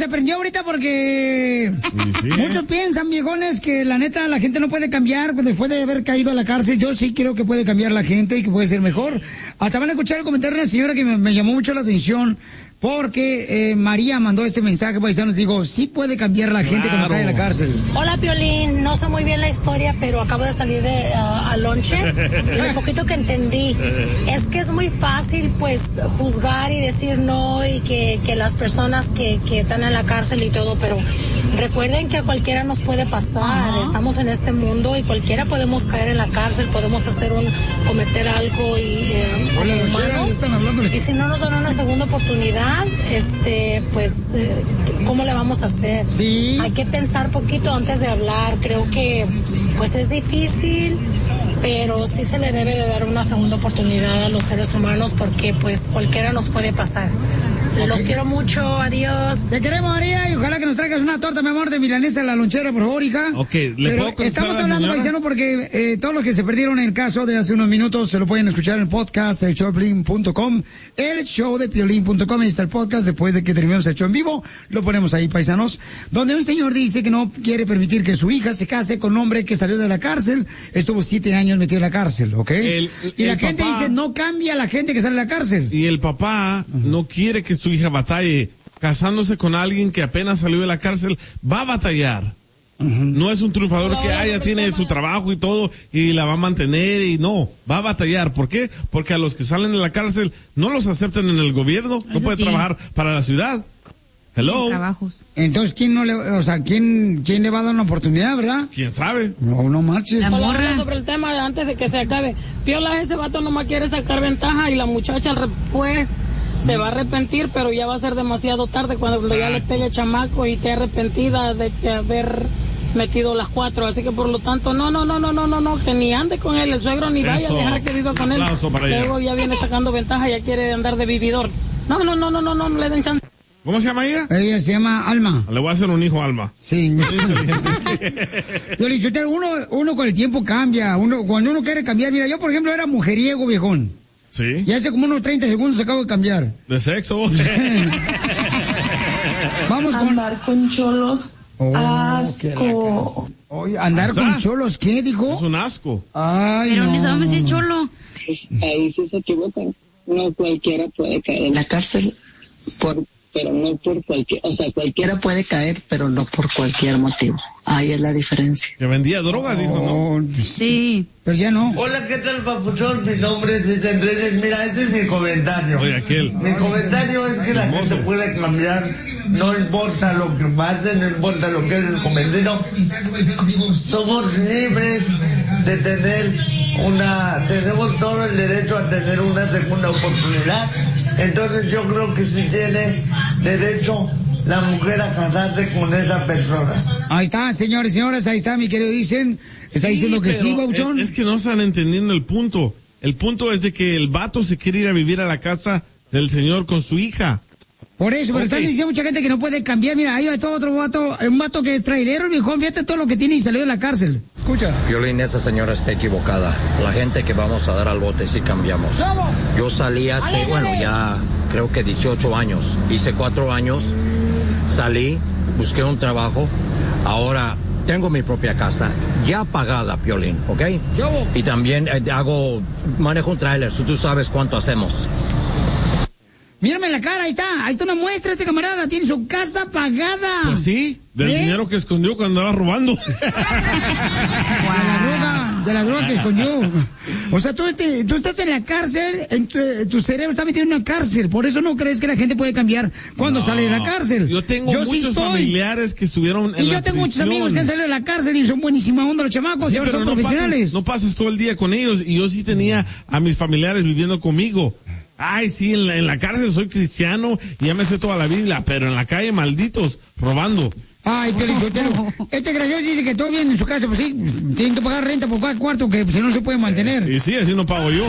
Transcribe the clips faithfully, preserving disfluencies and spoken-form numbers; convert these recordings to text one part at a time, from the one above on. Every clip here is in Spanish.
se prendió ahorita porque sí, muchos piensan, viejones, que la neta la gente no puede cambiar después de haber caído a la cárcel. Yo sí creo que puede cambiar la gente y que puede ser mejor. Hasta van a escuchar el comentario de una señora que me, me llamó mucho la atención. Porque eh, María mandó este mensaje, paisanos, digo, sí puede cambiar la gente claro. cuando cae en la cárcel. Hola, Piolín, no sé muy bien la historia, pero acabo de salir de, uh, al lonche y lo poquito que entendí es que es muy fácil, pues, juzgar y decir no y que, que las personas que, que están en la cárcel y todo, pero recuerden que a cualquiera nos puede pasar. Ajá. Estamos en este mundo y cualquiera podemos caer en la cárcel, podemos hacer un, cometer algo y eh, como Hola, humanos, y si no nos dan una segunda oportunidad, este, pues, eh, ¿cómo le vamos a hacer? Sí. Hay que pensar poquito antes de hablar. Creo que, pues, es difícil, pero sí se le debe de dar una segunda oportunidad a los seres humanos porque, pues, cualquiera nos puede pasar. Okay. Los quiero mucho, adiós. Te queremos, María, y ojalá que nos traigas una torta, mi amor, de milanesa en la lonchera, por favor, hija. Ok, ¿le Pero puedo contestar estamos a la hablando, señora? paisano, porque eh, todos los que se perdieron el caso de hace unos minutos se lo pueden escuchar en el podcast, el show de piolín punto com, el show de piolín punto com, ahí está el podcast, después de que terminemos el show en vivo, lo ponemos ahí, paisanos, donde un señor dice que no quiere permitir que su hija se case con un hombre que salió de la cárcel, estuvo siete años metido en la cárcel, ¿ok? El, y la el gente papá, dice, no cambia la gente que sale de la cárcel. Y el papá uh-huh. no quiere que su hija batalle. Casándose con alguien que apenas salió de la cárcel, va a batallar. Uh-huh. No es un triunfador que ah, ya tiene su trabajo y todo y la va a mantener y no, va a batallar. ¿Por qué? Porque a los que salen de la cárcel no los aceptan en el gobierno, no puede sí. trabajar para la ciudad. Hello. Trabajos. Entonces, ¿quién no le, o sea, quién, quién le va a dar una oportunidad, verdad? ¿Quién sabe? No, no marches. La morra. Sobre el tema antes de que se acabe. Piola, ese vato nomás quiere sacar ventaja y la muchacha pues se va a arrepentir, pero ya va a ser demasiado tarde cuando, cuando ya le pegue el chamaco y esté arrepentida de haber metido las cuatro, así que por lo tanto, no, no, no, no, no, no, no, que ni ande con él, el suegro ni vaya Eso. a dejar que viva con él, luego ya viene sacando ventaja, ya quiere andar de vividor, no, no, no, no, no, no, no le den chance. ¿Cómo se llama ella? Ella se llama Alma. Le voy a hacer un hijo a Alma. Sí. Yo le digo, uno, uno con el tiempo cambia, uno, cuando uno quiere cambiar, mira, yo por ejemplo era mujeriego, viejón. Sí. Y hace como unos treinta segundos acabo de cambiar. De sexo. Vamos con... Andar con cholos. Oh, asco. Oye, andar ¿Hasta? con cholos, ¿qué dijo? Es un asco. Ay, pero no. ni sabemos si es cholo. Pues ahí sí se equivocan. No cualquiera puede caer en la cárcel, por, pero no por cualquier, o sea, cualquiera puede caer, pero no por cualquier motivo. Ahí es la diferencia. Que vendía drogas, oh, dijo, ¿no? Sí. Pero ya no. Hola, ¿qué tal, papuchón? Mi nombre es Vicente Andrés. Mira, ese es mi comentario. Oye, aquel. Mi comentario es que la gente puede cambiar. No importa lo que pase, no importa lo que es cometido. Somos libres de tener una, tenemos todo el derecho a tener una segunda oportunidad. Entonces yo creo que sí tiene derecho la mujer a casarse con esa persona. Ahí está, señores y señoras, ahí está, mi querido Dicen. Está sí, diciendo que sí, Bauchón. Es, es que no están entendiendo el punto. El punto es de que el vato se quiere ir a vivir a la casa del señor con su hija. Por eso, pero okay. están diciendo mucha gente que no puede cambiar. Mira, hay todo otro vato, un vato que es trailero, el viejón, fíjate todo lo que tiene y salió de la cárcel. Escucha. Piolín, esa señora está equivocada. La gente que vamos a dar al bote sí cambiamos. ¿Cómo? Yo salí hace, ale, ale. bueno, ya creo que dieciocho años. Hice cuatro años, salí, busqué un trabajo, ahora tengo mi propia casa, ya pagada, Piolín, ¿ok? Yo. Y también eh, hago, manejo un tráiler, si tú sabes cuánto hacemos. Mírame la cara, ahí está, ahí está una muestra, este camarada, tiene su casa pagada. Pues sí, del ¿Eh? dinero que escondió cuando andaba robando. De la droga, de la droga que escondió. O sea, tú, te, tú estás en la cárcel, en tu, tu cerebro está metido en una cárcel, por eso no crees que la gente puede cambiar cuando no, sale de la cárcel. Yo tengo yo muchos sí familiares que estuvieron en y la yo tengo prisión. muchos amigos que han salido de la cárcel y son buenísima onda los chamacos, sí, y ahora son no profesionales. Pases, no pasas todo el día con ellos, y yo sí tenía a mis familiares viviendo conmigo. Ay, sí, en la, en la cárcel soy cristiano y ya me sé toda la Biblia, pero en la calle, malditos, robando. Ay, Piolín Sotelo, este gracioso dice que todo bien en su casa, pues sí, tienen que pagar renta por cada cuarto, que si no se puede mantener. Y sí, así no pago yo.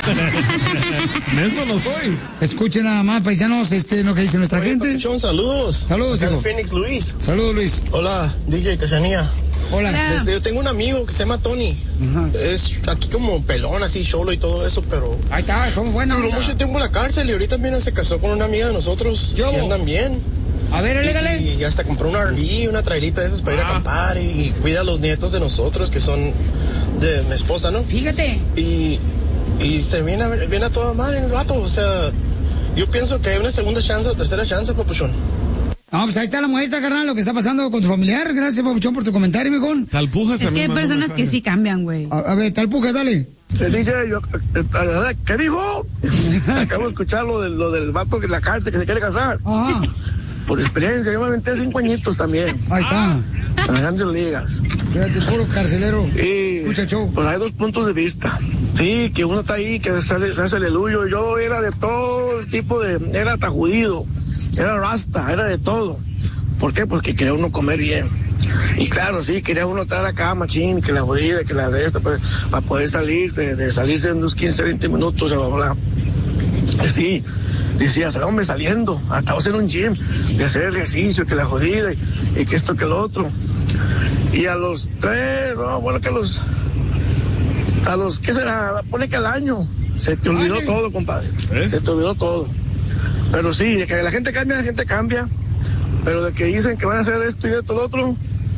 Eso no soy. Escuchen nada más, paisanos, este, lo que dice nuestra Oye, gente. Papuchón, saludos. Saludos, hijo. Phoenix Luis. Saludos, Luis. Hola, D J Cachanía. Hola. Desde, yo tengo un amigo que se llama Tony. Ajá. Es aquí como pelón, así, cholo y todo eso, pero... Ahí está, son buenos. Duró mucho tiempo en la cárcel y ahorita, mira, se casó con una amiga de nosotros. Yo. Y andan bien. A ver, elégale. Y, y hasta compró un R V, una trailita de esas para ir a acampar y, y cuida a los nietos de nosotros que son de mi esposa, ¿no? Fíjate. Y, y se viene a, viene a toda madre el vato, o sea, yo pienso que hay una segunda chance o tercera chance, papuchón. No, pues ahí está la muestra, carnal, lo que está pasando con tu familiar. Gracias, papuchón, por tu comentario, mijón. Tal pujas Es que hay personas que sí cambian, güey. A, a ver, tal pujas, dale. El D J, yo, ¿qué dijo? Acabo de escuchar lo del, lo del vato que la carta que se quiere casar. Ajá. Por experiencia, yo me aventé cinco añitos también. Ahí está. En las grandes ligas. Fíjate, puro carcelero. Y, muchacho. Pues hay dos puntos de vista. Sí, que uno está ahí, que se hace, se hace aleluyo. Yo era de todo el tipo de... Era tajudido, era rasta, era de todo. ¿Por qué? Porque quería uno comer bien. Y claro, sí, quería uno estar acá, machín, que la jodida, que la de esto, pues, para poder salir, de, de salirse en unos quince, veinte minutos, bla, bla, bla. Sí, decía, hombre, saliendo, hasta en un gym, de hacer ejercicio, que la jodida, y, y que esto, que lo otro. Y a los tres, no, bueno, que a los, a los, ¿qué será? Pone que al año, se te olvidó Ay. todo, compadre. ¿Es? Se te olvidó todo. Pero sí, de que la gente cambia, la gente cambia. Pero de que dicen que van a hacer esto y esto, lo otro,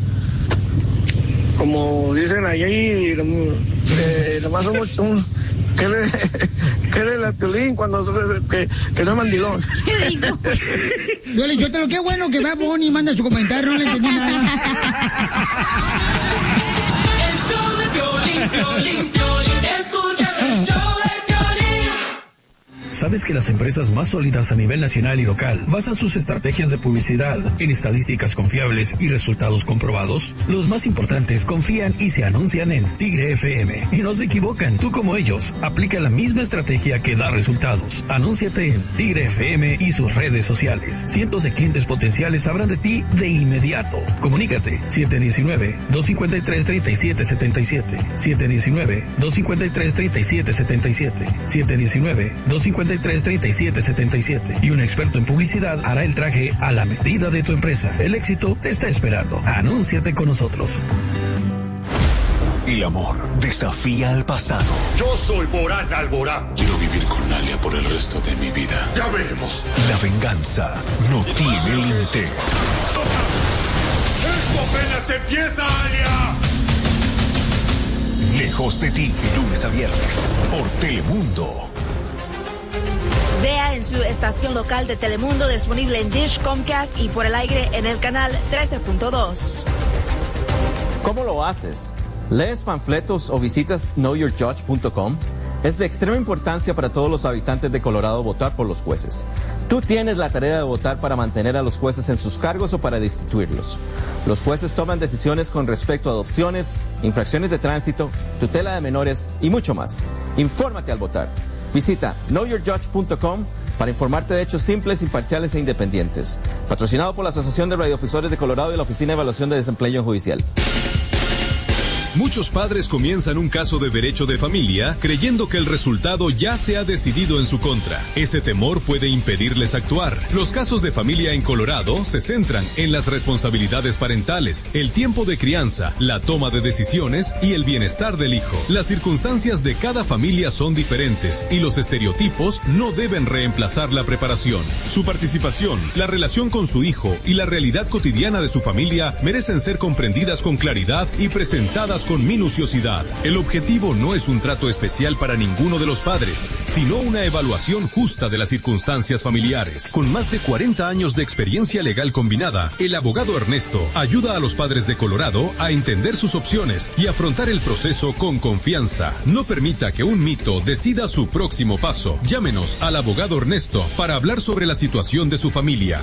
como dicen allí, eh, nomás somos un... ¿Qué le, qué le la Piolín cuando que, que no es mandilón? ¿Qué dijo? Piolín, yo te lo que bueno que va Bonnie y manda su comentario, no le entendí nada. El show de Piolín, Piolín, Piolín, escuchas el show de Piolín. ¿Sabes que las empresas más sólidas a nivel nacional y local basan sus estrategias de publicidad en estadísticas confiables y resultados comprobados? Los más importantes confían y se anuncian en Tigre F M. Y no se equivocan, tú como ellos, aplica la misma estrategia que da resultados. Anúnciate en Tigre F M y sus redes sociales. Cientos de clientes potenciales sabrán de ti de inmediato. Comunícate siete uno nueve, dos cinco tres, tres siete siete siete, siete uno nueve, dos cinco tres, tres siete siete siete, siete uno nueve, dos cinco tres, tres siete siete siete y un experto en publicidad hará el traje a la medida de tu empresa. El éxito te está esperando. Anúnciate con nosotros. El amor desafía al pasado. Yo soy Morán Alborán. Quiero vivir con Alia por el resto de mi vida. Ya veremos. La venganza no tiene límites. ¡Esto apenas empieza, Alia! Lejos de ti, lunes a viernes, por Telemundo. Vea en su estación local de Telemundo, disponible en Dish, Comcast y por el aire en el canal trece punto dos. ¿Cómo lo haces? ¿Lees panfletos o visitas know your judge punto com? Es de extrema importancia para todos los habitantes de Colorado votar por los jueces. Tú tienes la tarea de votar para mantener a los jueces en sus cargos o para destituirlos. Los jueces toman decisiones con respecto a adopciones, infracciones de tránsito, tutela de menores y mucho más. Infórmate al votar. Visita know your judge punto com para informarte de hechos simples, imparciales e independientes. Patrocinado por la Asociación de Radiodifusores de Colorado y la Oficina de Evaluación de Desempeño Judicial. Muchos padres comienzan un caso de derecho de familia creyendo que el resultado ya se ha decidido en su contra. Ese temor puede impedirles actuar. Los casos de familia en Colorado se centran en las responsabilidades parentales, el tiempo de crianza, la toma de decisiones y el bienestar del hijo. Las circunstancias de cada familia son diferentes y los estereotipos no deben reemplazar la preparación. Su participación, la relación con su hijo y la realidad cotidiana de su familia merecen ser comprendidas con claridad y presentadas con minuciosidad. El objetivo no es un trato especial para ninguno de los padres, sino una evaluación justa de las circunstancias familiares. Con más de cuarenta años de experiencia legal combinada, el abogado Ernesto ayuda a los padres de Colorado a entender sus opciones y afrontar el proceso con confianza. No permita que un mito decida su próximo paso. Llámenos al abogado Ernesto para hablar sobre la situación de su familia.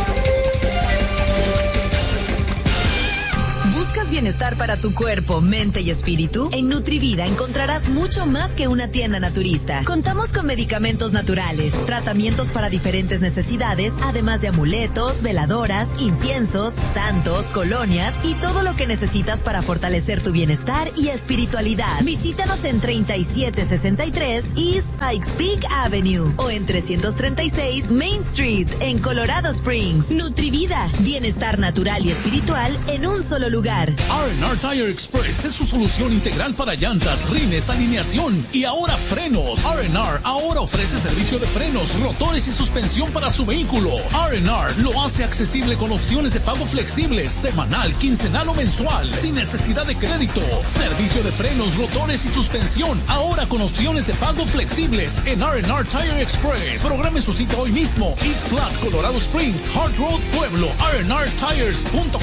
¿Buscas bienestar para tu cuerpo, mente y espíritu? En Nutrivida encontrarás mucho más que una tienda naturista. Contamos con medicamentos naturales, tratamientos para diferentes necesidades, además de amuletos, veladoras, inciensos, santos, colonias y todo lo que necesitas para fortalecer tu bienestar y espiritualidad. Visítanos en treinta y siete sesenta y tres East Pikes Peak Avenue o en trescientos treinta y seis Main Street en Colorado Springs. Nutrivida, bienestar natural y espiritual en un solo lugar. R and R Tire Express es su solución integral para llantas, rines, alineación y ahora frenos. R and R ahora ofrece servicio de frenos, rotores y suspensión para su vehículo. R and R lo hace accesible con opciones de pago flexibles, semanal, quincenal o mensual, sin necesidad de crédito. Servicio de frenos, rotores y suspensión, ahora con opciones de pago flexibles en R and R Tire Express. Programe su cita hoy mismo. East Platte, Colorado Springs, Hart Road, Pueblo, R and R Tires punto com.